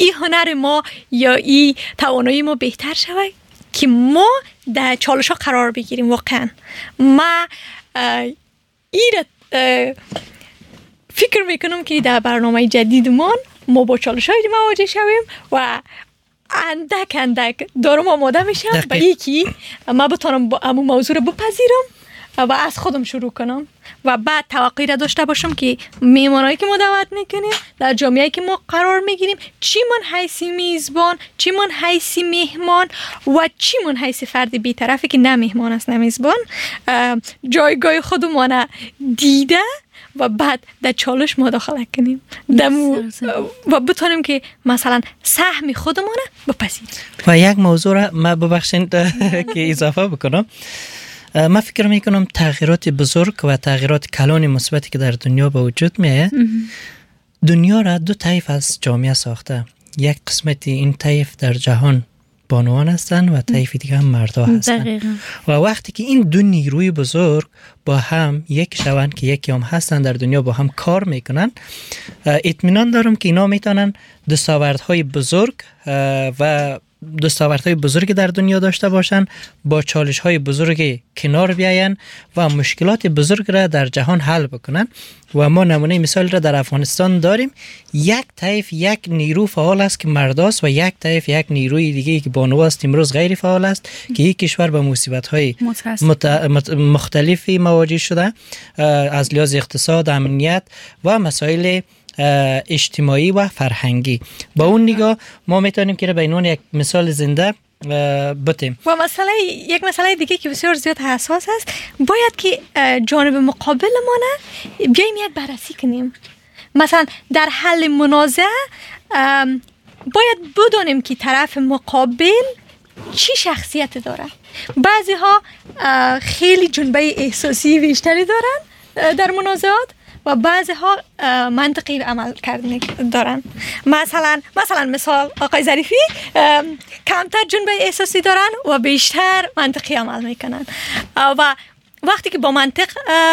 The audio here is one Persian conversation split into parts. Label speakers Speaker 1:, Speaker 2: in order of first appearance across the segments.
Speaker 1: این هنر ما یا این توانایی ما بهتر شود که ما در چالش ها قرار بگیریم. واقعا ما این فکر میکنم که در برنامه جدیدمان ما با چالش های مواجه شویم و اندک دارم آماده میشم به یکی ما بتونم امون موضوع رو بپذیرم و از خودم شروع کنم و بعد توقعی را داشته باشم که میمانایی که ما دعوت میکنیم در جامعه‌ای که ما قرار میگیریم چی من حیثی میزبان، چی من حیثی مهمان و چی من حیثی فرد بی‌طرفی که نه مهمان است نه میزبان جایگاه خودمون دیده و بعد در چالش مداخله کنیم و بتونیم که مثلا سهم خودمون بپذیریم.
Speaker 2: و یک موضوع را ما ببخشید که اضافه بکنم. من فکر میکنم تغییرات بزرگ و تغییرات کلان مثبتی که در دنیا به وجود میاد دنیا را دو طیف از جامعه ساخته. یک قسمتی این طیف در جهان بانوان هستند و طیف دیگه هم مردا هستند. و وقتی که این دو نیروی بزرگ با هم یک شوند که یکی هم هستند در دنیا با هم کار میکنن، اطمینان دارم که اینا میتونن دستاوردهای بزرگ و دستاوردهای بزرگی در دنیا داشته باشن، با چالش‌های بزرگی کنار بیاین و مشکلات بزرگ را در جهان حل بکنن. و ما نمونه مثال را در افغانستان داریم. یک طیف یک نیرو فعال است که مرداست و یک طیف یک نیروی دیگه که بانو است امروز غیر فعال است که یک کشور به مصیبت‌های مختلفی مواجه شده از لحاظ اقتصاد، امنیت و مسائل اجتماعی و فرهنگی. با اون نگاه ما میتونیم که به عنوان یک مثال زنده بتیم.
Speaker 1: و یک مسئله دیگه که بسیار زیاد حساس است، باید که جانب مقابل ما نه بیایم یک بررسی کنیم. مثلا در حل منازعه باید بدونیم که طرف مقابل چی شخصیت داره. بعضی ها خیلی جنبه احساسی بیشتری دارن در منازعات و بعضی ها منطقی عمل کردن دارن. مثلا آقای ظریفی کمتر جنبه احساسی دارن و بیشتر منطقی عمل میکنن و وقتی که با منطق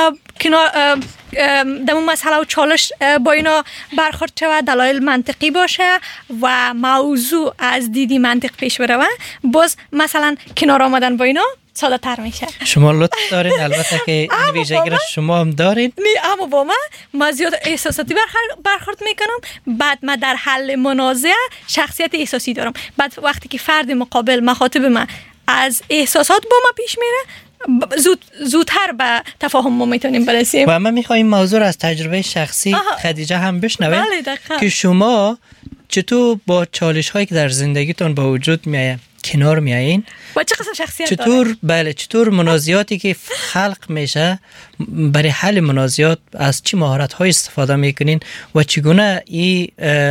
Speaker 1: در اون مسئله و چالش با اینا برخورد شود، دلایل منطقی باشه و موضوع از دیدی منطق پیش بره، باز مثلا کنار آمدن با اینا ساده تر میشه.
Speaker 2: شما لطف دارین، البته که این ویژگی را شما هم دارین.
Speaker 1: اما با من زیاد احساساتی برخورد میکنم. بعد من در حل منازعه شخصیت احساسی دارم. بعد وقتی که فرد مقابل مخاطب من از احساسات با ما پیش میره، زودتر به تفاهم ما میتونیم برسیم.
Speaker 2: و من میخوایم موضوع از تجربه شخصی خدیجه هم بشنویم که شما چطور با چالش هایی که در زندگیتون با وجود میایه کنار میایین
Speaker 1: و چه قسم شخصیت داره؟
Speaker 2: چطور منازعاتی که خلق میشه برای حل منازعات از چه مهارت های استفاده میکنین و چگونه این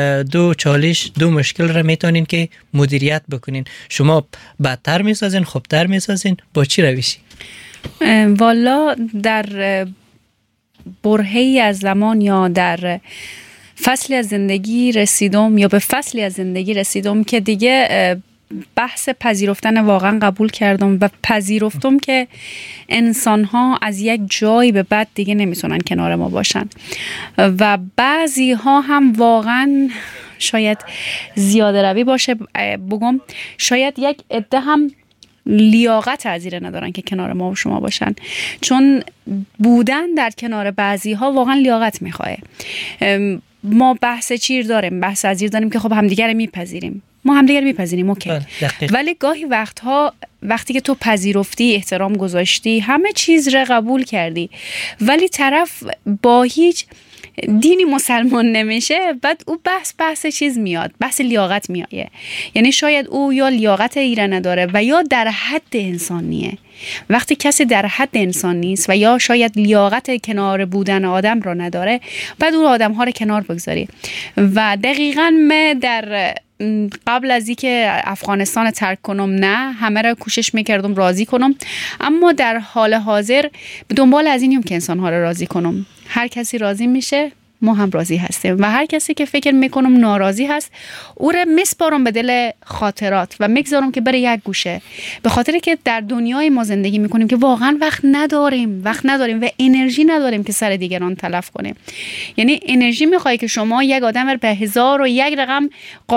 Speaker 2: دو مشکل را میتونین که مدیریت بکنین؟ شما بدتر میسازین، خوبتر میسازین، با چی روشی؟
Speaker 3: والا در برهه‌ای از زمان یا در فصلی از زندگی رسیدم یا به فصلی از زندگی رسیدم که دیگه بحث پذیرفتن واقعا قبول کردم و پذیرفتم که انسان‌ها از یک جایی به بعد دیگه نمیتونن کنار ما باشن و بعضی ها هم واقعا شاید زیاده روی باشه بگم، شاید یک عده هم لیاقت عزیره ندارن که کنار ما و شما باشن، چون بودن در کنار بعضی ها واقعا لیاقت میخواه. ما بحث چیر داریم، بحث عزیر داریم که خب همدیگر میپذیریم، ما همدیگر میپذیریم اوکی، ولی گاهی وقتها وقتی که تو پذیرفتی، احترام گذاشتی، همه چیز را قبول کردی ولی طرف با هیچ دینی مسلمان نمیشه، بعد او بحث چیز میاد، بحث لیاقت میایه. یعنی شاید او یا لیاقت ایره نداره و یا در حد انسانیه. وقتی کسی در حد انسان نیست و یا شاید لیاقت کنار بودن آدم را نداره، بعد او آدم ها رو کنار بگذاری. و دقیقاً من در قبل از اینکه افغانستان ترک کنم نه همه را کوشش میکردم راضی کنم، اما در حال حاضر به دنبال از اینیم که انسان‌ها را راضی کنم. هر کسی راضی میشه ما هم راضی هستیم و هر کسی که فکر میکنم ناراضی هست او را میسپارم به دل خاطرات و میگذارم که بره یک گوشه، به خاطر که در دنیای ما زندگی میکنیم که واقعا وقت نداریم و انرژی نداریم که سر دیگران تلف کنیم. یعنی انرژی میخوای که شما یک آدم رو به 1001 رقم